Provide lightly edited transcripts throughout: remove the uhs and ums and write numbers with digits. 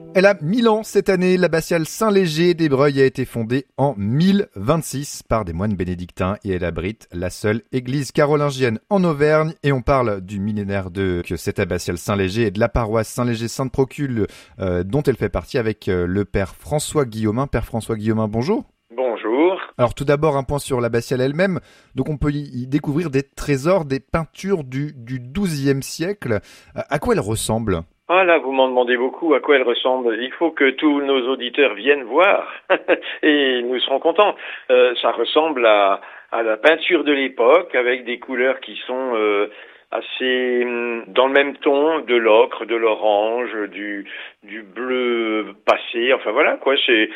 Elle a 1000 ans cette année, l'abbatiale Saint-Léger d'Ébreuil a été fondée en 1026 par des moines bénédictins et elle abrite la seule église carolingienne en Auvergne. Et on parle du millénaire de que cette abbatiale Saint-Léger et de la paroisse Saint-Léger-Sainte-Procule dont elle fait partie avec le père François Guillaumin. Père François Guillaumin, bonjour. Bonjour. Alors tout d'abord un point sur l'abbatiale elle-même. Donc on peut y découvrir des trésors, des peintures du XIIe siècle. À quoi elle ressemble ? Ah là, vous m'en demandez beaucoup à quoi elle ressemble. Il faut que tous nos auditeurs viennent voir et nous serons contents. Ça ressemble à la peinture de l'époque avec des couleurs qui sont assez dans le même ton, de l'ocre, de l'orange, du bleu passé. Enfin voilà quoi.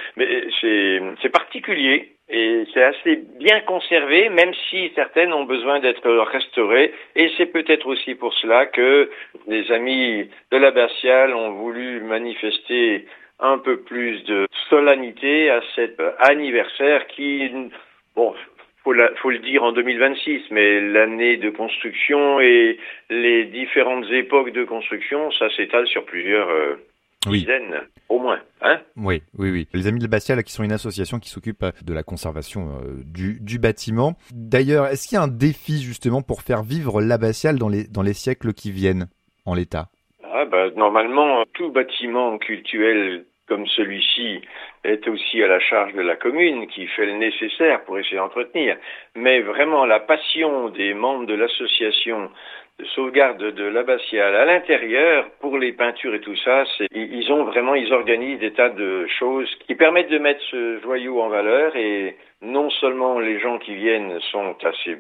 C'est particulier. Et c'est assez bien conservé, même si certaines ont besoin d'être restaurées. Et c'est peut-être aussi pour cela que les amis de l'abbatiale ont voulu manifester un peu plus de solennité à cet anniversaire qui, bon, faut le dire en 2026, mais l'année de construction et les différentes époques de construction, ça s'étale sur plusieurs dizaines, au moins, hein? Oui. Les Amis de l'abbatiale qui sont une association qui s'occupe de la conservation du bâtiment. D'ailleurs, est-ce qu'il y a un défi justement pour faire vivre l'abbatiale dans les siècles qui viennent en l'état? Normalement, tout bâtiment cultuel comme celui-ci est aussi à la charge de la commune qui fait le nécessaire pour essayer d'entretenir. Mais vraiment, la passion des membres de l'association de sauvegarde de l'abbatiale à l'intérieur pour les peintures et tout ça, ils organisent des tas de choses qui permettent de mettre ce joyau en valeur et non seulement les gens qui viennent sont assez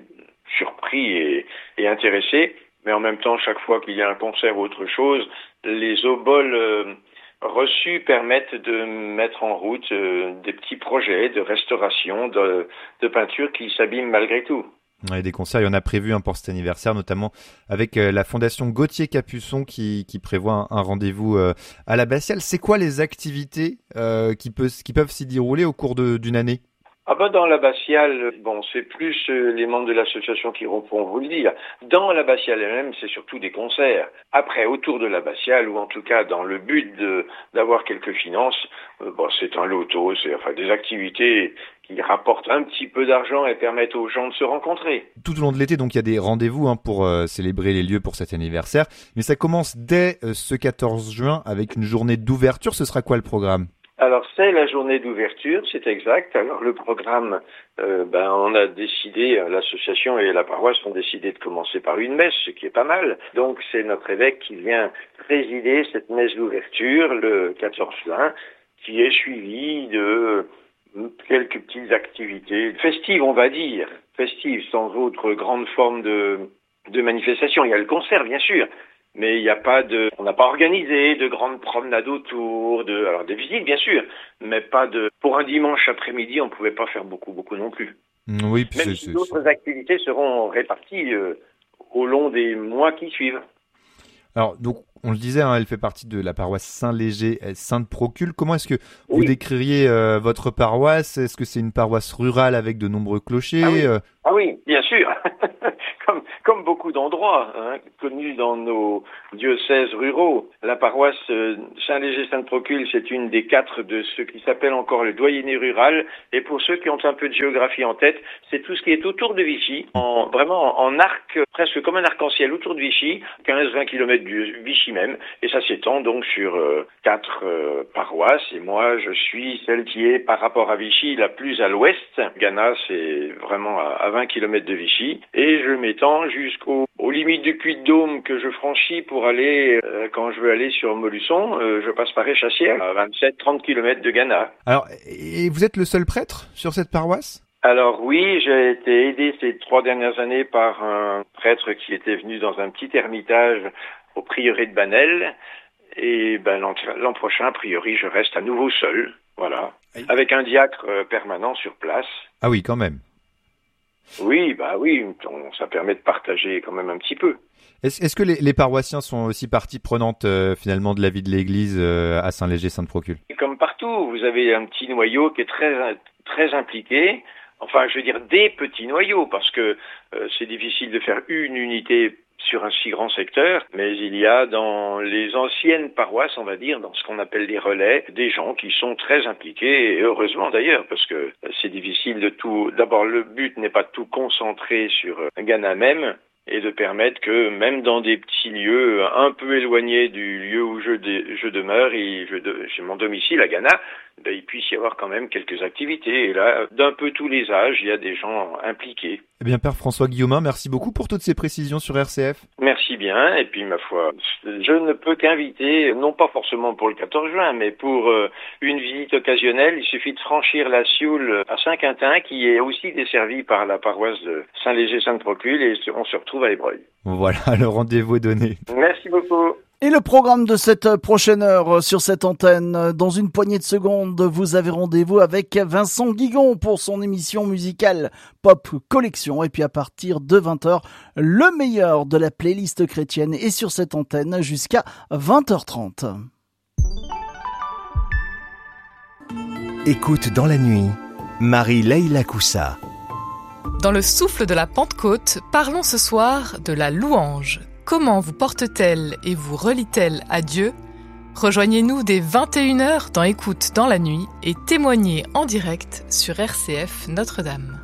surpris et intéressés, mais en même temps, chaque fois qu'il y a un concert ou autre chose, les oboles reçus permettent de mettre en route des petits projets de restauration, de peinture qui s'abîment malgré tout. Ouais, des concerts, il y en a prévu pour cet anniversaire, notamment avec la fondation Gauthier Capuçon qui prévoit un rendez-vous à l'abbatiale. C'est quoi les activités qui peuvent s'y dérouler au cours d'une année ? Dans l'abbatiale, c'est plus les membres de l'association qui pourront vous le dire. Dans l'abbatiale elle-même, c'est surtout des concerts. Après, autour de l'abbatiale, ou en tout cas dans le but d'avoir quelques finances, c'est un loto, c'est des activités qui rapportent un petit peu d'argent et permettent aux gens de se rencontrer. Tout au long de l'été, donc il y a des rendez-vous pour célébrer les lieux pour cet anniversaire. Mais ça commence dès ce 14 juin avec une journée d'ouverture. Ce sera quoi le programme ? Alors c'est la journée d'ouverture, c'est exact. Alors le programme, on a décidé, l'association et la paroisse ont décidé de commencer par une messe, ce qui est pas mal. Donc c'est notre évêque qui vient présider cette messe d'ouverture le 14 juin, qui est suivie de quelques petites activités festives, on va dire, festives sans autre grande forme de manifestation. Il y a le concert, bien sûr. Mais on n'a pas organisé de grandes promenades autour, alors des visites bien sûr, mais pour un dimanche après-midi, on ne pouvait pas faire beaucoup non plus. Oui, même si d'autres activités seront réparties au long des mois qui suivent. Alors, donc, on le disait, elle fait partie de la paroisse Saint-Léger Sainte-Procule. Comment est-ce que vous décririez votre paroisse ? Est-ce que c'est une paroisse rurale avec de nombreux clochers ? Ah oui, bien sûr. Comme beaucoup d'endroits connus dans nos diocèses ruraux. La paroisse Saint-Léger-Sainte-Procule, c'est une des 4 de ce qui s'appelle encore le doyenné rural. Et pour ceux qui ont un peu de géographie en tête, c'est tout ce qui est autour de Vichy, vraiment en arc, presque comme un arc-en-ciel autour de Vichy, 15-20 km de Vichy même. Et ça s'étend donc sur 4 paroisses. Et moi, je suis celle qui est, par rapport à Vichy, la plus à l'ouest. Gannat, c'est vraiment à 20 km de Vichy. Et je m'étends aux limites du Puy-de-Dôme que je franchis pour aller, quand je veux aller sur Molusson, je passe par Échassières, à 27-30 km de Gannat. Alors, et vous êtes le seul prêtre sur cette paroisse ? Alors oui, j'ai été aidé ces 3 dernières années par un prêtre qui était venu dans un petit ermitage au prieuré de Banel. Et l'an prochain, a priori, je reste à nouveau seul, voilà, avec un diacre permanent sur place. Ah oui, quand même. Oui, ça permet de partager quand même un petit peu. Est-ce que les paroissiens sont aussi partie prenante finalement de la vie de l'Église à Saint-Léger-Sainte-Procule ? Comme partout, vous avez un petit noyau qui est très très impliqué. Enfin, je veux dire des petits noyaux, parce que c'est difficile de faire une unité sur un si grand secteur, mais il y a dans les anciennes paroisses, on va dire, dans ce qu'on appelle les relais, des gens qui sont très impliqués, et heureusement d'ailleurs, parce que c'est difficile de tout... D'abord, le but n'est pas de tout concentrer sur Ghana même, et de permettre que même dans des petits lieux un peu éloignés du lieu où je demeure et j'ai mon domicile à Ghana, il puisse y avoir quand même quelques activités. Et là, d'un peu tous les âges, il y a des gens impliqués. Eh bien, Père François Guillaumin, merci beaucoup pour toutes ces précisions sur RCF. Merci bien. Et puis, ma foi, je ne peux qu'inviter, non pas forcément pour le 14 juin, mais pour une visite occasionnelle. Il suffit de franchir la Sioule à Saint-Quentin, qui est aussi desservie par la paroisse de Saint-Léger-Sainte-Procule, et on se retrouve à Ébreuil. Voilà, le rendez-vous est donné. Merci beaucoup. Et le programme de cette prochaine heure sur cette antenne, dans une poignée de secondes, vous avez rendez-vous avec Vincent Guigon pour son émission musicale Pop Collection. Et puis à partir de 20h, le meilleur de la playlist chrétienne est sur cette antenne jusqu'à 20h30. Écoute dans la nuit, Marie-Leila Coussa. Dans le souffle de la Pentecôte, parlons ce soir de la louange. Comment vous porte-t-elle et vous relie-t-elle à Dieu ? Rejoignez-nous dès 21h dans Écoute dans la nuit et témoignez en direct sur RCF Notre-Dame.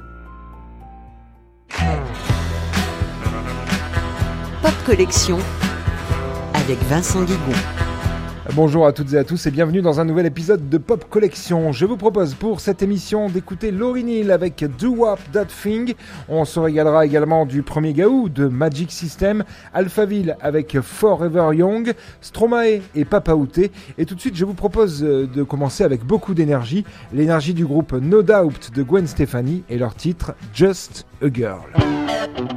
Pop Collection avec Vincent Guigon. Bonjour à toutes et à tous et bienvenue dans un nouvel épisode de Pop Collection. Je vous propose pour cette émission d'écouter Lauryn Hill avec Do Wop That Thing. On se régalera également du premier Gaou de Magic System, Alphaville avec Forever Young, Stromae et Papa Outé. Et tout de suite, je vous propose de commencer avec beaucoup d'énergie, l'énergie du groupe No Doubt de Gwen Stefani et leur titre Just a Girl.